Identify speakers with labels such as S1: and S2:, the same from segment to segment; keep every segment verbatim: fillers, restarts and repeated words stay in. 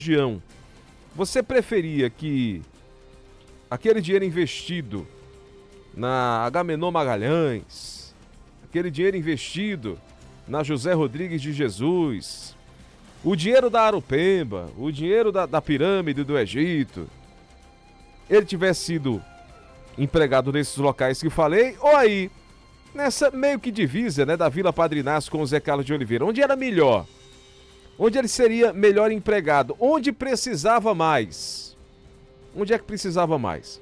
S1: região, você preferia que aquele dinheiro investido na Agamenon Magalhães, aquele dinheiro investido na José Rodrigues de Jesus, o dinheiro da Arupemba, o dinheiro da, da pirâmide do Egito, ele tivesse sido empregado nesses locais que falei, ou aí, nessa meio que divisa, né, da Vila Padre Inácio com o Zé Carlos de Oliveira, onde era melhor? Onde ele seria melhor empregado? Onde precisava mais? Onde é que precisava mais?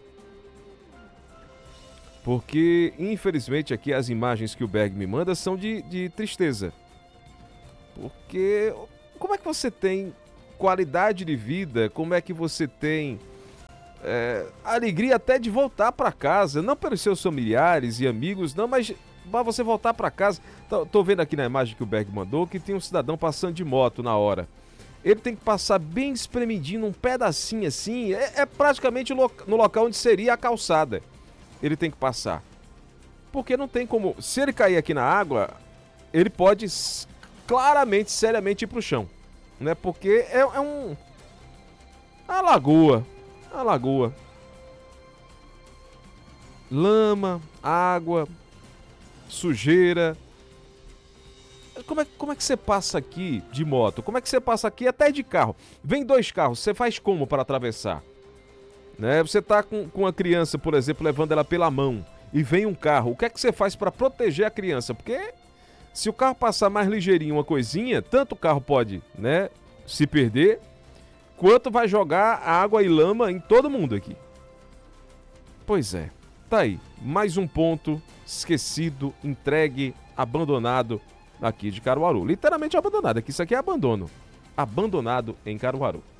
S1: Porque, infelizmente, aqui as imagens que o Berg me manda são de, de tristeza. Porque como é que você tem qualidade de vida? Como é que você tem é, alegria até de voltar para casa? Não pelos seus familiares e amigos, não, mas para você voltar para casa. Tô, tô vendo aqui na imagem que o Berg mandou que tem um cidadão passando de moto na hora. Ele tem que passar bem espremidinho, um pedacinho assim, é, é praticamente no, no local onde seria a calçada. Ele tem que passar. Porque não tem como... Se ele cair aqui na água, ele pode claramente, seriamente ir pro chão. Né? Porque é, é um... A lagoa. A lagoa. Lama, água, sujeira. Como é, como é que você passa aqui de moto? Como é que você passa aqui até de carro? Vem dois carros, você faz como para atravessar? Né? Você tá com, com a criança, por exemplo, levando ela pela mão e vem um carro. O que é que você faz para proteger a criança? Porque se o carro passar mais ligeirinho uma coisinha, tanto o carro pode, né, se perder, quanto vai jogar água e lama em todo mundo aqui. Pois é, tá aí. Mais um ponto esquecido, entregue, abandonado aqui de Caruaru. Literalmente abandonado, aqui isso aqui é abandono. Abandonado em Caruaru.